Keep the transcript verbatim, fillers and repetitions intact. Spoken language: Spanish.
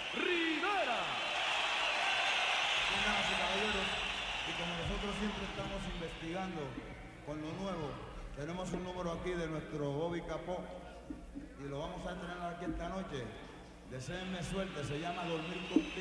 Rivera. Bien, damas y caballeros, y como nosotros siempre estamos investigando con lo nuevo, tenemos un número aquí de nuestro Bobby Capó y lo vamos a estrenar aquí esta noche. Deseenme suerte, se llama Dormir Contigo.